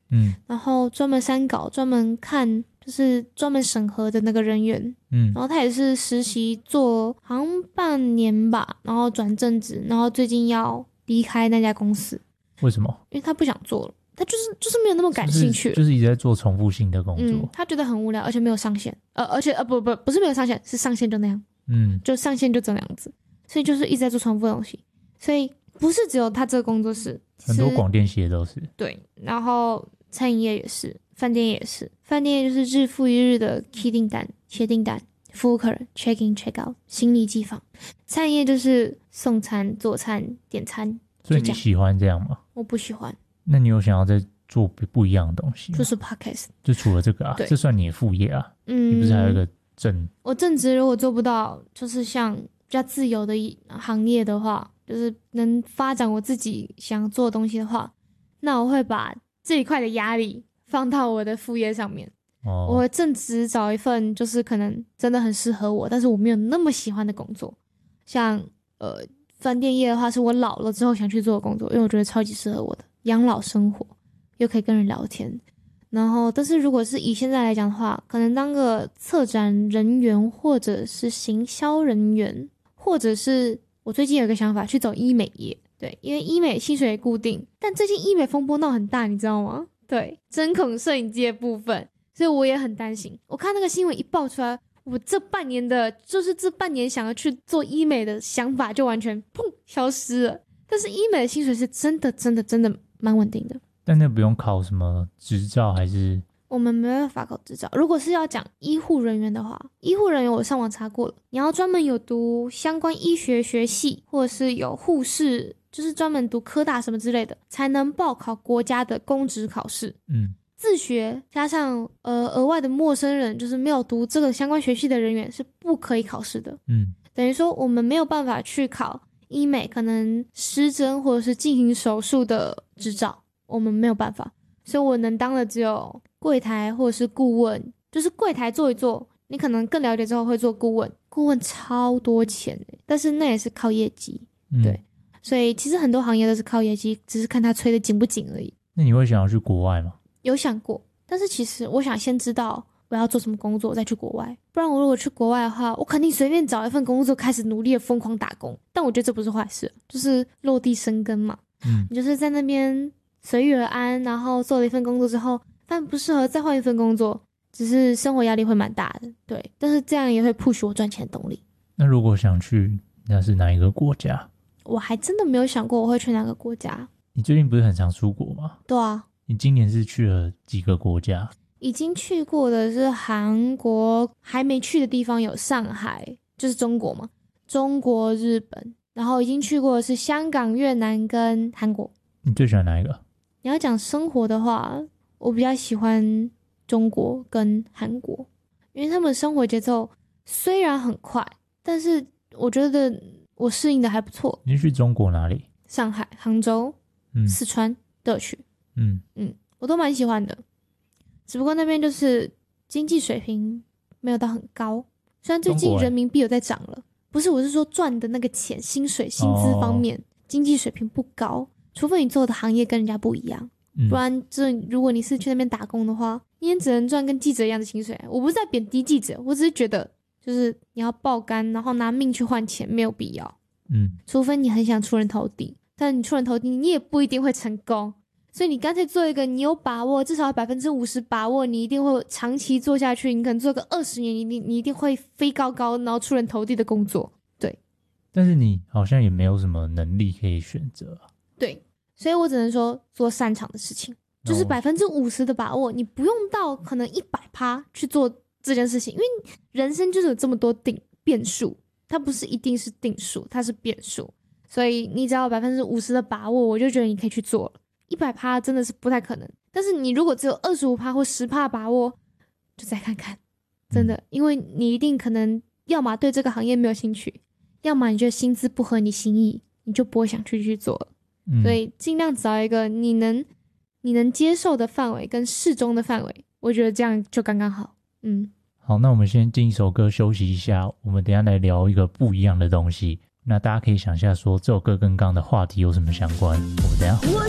然后专门删稿、专门看，就是专门审核的那个人员，然后他也是实习做好像半年吧，然后转正职，然后最近要离开那家公司。 为什么？ 因为他不想做了，他就是没有那么感兴趣了， 就是一直在做重复性的工作。 他觉得很无聊，而且没有上限，不是没有上限，是上限就那样，就上限就这样子，所以就是一直在做重复的东西，所以不是只有他这个工作室， 很多广电系的都是。对， 然后餐饮业也是，饭店业也是，饭店业就是日复一日的 key 订单、切订单、服务客人 check in check out、行李寄放。餐饮业就是送餐、做餐、点餐。 所以你喜欢这样吗？ 我不喜欢。 那你有想要再做不一样的东西吗？ 就是 podcast， 就除了这个啊，这算你的副业啊。你不是还有一个我正职如果做不到，就是像比较自由的行业的话，就是能发展我自己想做的东西的话，那我会把这一块的压力放到我的副业上面。我会正职找一份就是可能真的很适合我，但是我没有那么喜欢的工作。像饭店业的话，是我老了之后想去做的工作，因为我觉得超级适合我的，养老生活又可以跟人聊天。然后但是如果是以现在来讲的话，可能当个策展人员，或者是行销人员，或者是我最近有一个想法去走医美业。对，因为医美薪水也固定，但最近医美风波闹很大，你知道吗？对，针孔摄影机的部分，所以我也很担心。我看那个新闻一爆出来，我这半年想要去做医美的想法就完全砰消失了。但是医美的薪水是真的蛮稳定的。 但那不用考什么执照还是？ 我们没办法考执照。如果是要讲医护人员的话，医护人员我上网查过了，你要专门有读相关医学学系，或者是有护士，就是专门读科大什么之类的，才能报考国家的公职考试。自学加上额外的陌生人，就是没有读这个相关学系的人员是不可以考试的。等于说我们没有办法去考医美可能施针或者是进行手术的执照，我们没有办法。所以我能当的只有柜台或者是顾问，就是柜台做一做，你可能更了解之后会做顾问，顾问超多钱的，但是那也是靠业绩。对，所以其实很多行业都是靠业绩，只是看他吹得紧不紧而已。 那你会想要去国外吗？ 有想过，但是其实我想先知道我要做什么工作再去国外，不然我如果去国外的话，我肯定随便找一份工作开始努力的疯狂打工。但我觉得这不是坏事，就是落地生根嘛。你就是在那边随遇而安，然后做了一份工作之后，但不适合再换一份工作，只是生活压力会蛮大的。对，但是这样也会 push 我赚钱的动力。 那如果想去，那是哪一个国家？ 我还真的没有想过我会去哪个国家。 你最近不是很常出国吗？ 对啊。 你今年是去了几个国家？ 已经去过的是韩国，还没去的地方有上海，就是中国嘛，中国、日本，然后已经去过的是香港、越南跟韩国。 你最喜欢哪一个？ 你要讲生活的话，我比较喜欢中国跟韩国，因为他们生活节奏虽然很快，但是我觉得我适应的还不错。 你去中国哪里？ 上海、杭州、四川都有去。我都蛮喜欢的，只不过那边就是经济水平没有到很高，虽然最近人民币有在涨了，不是，我是说赚的那个钱、薪水、薪资方面，经济水平不高，除非你做的行业跟人家不一样，不然如果你是去那边打工的话，你也只能赚跟记者一样的薪水。我不是在贬低记者，我只是觉得就是你要爆肝，然后拿命去换钱，没有必要。除非你很想出人头地，但你出人头地，你也不一定会成功。所以你干脆做一个你有把握，至少50%把握，你一定会长期做下去，你可能做个20年，你一定会飞高高，然后出人头地的工作。对。 但是你好像也没有什么能力可以选择啊。 对，所以我只能说做擅长的事情，就是50%的把握，你不用到可能100%去做这件事情，因为人生就是有这么多变数，它不是一定是定数，它是变数，所以你只要有50%的把握，我就觉得你可以去做了。100%真的是不太可能，但是你如果只有25%或10%把握，就再看看，真的，因为你一定可能要么对这个行业没有兴趣，要么你觉得薪资不合你心意，你就不会想去做了。所以尽量找一个你能接受的范围跟适中的范围，我觉得这样就刚刚好。 好，那我们先进一首歌休息一下，我们等一下来聊一个不一样的东西。那大家可以想一下说这首歌跟刚刚的话题有什么相关，我们等一下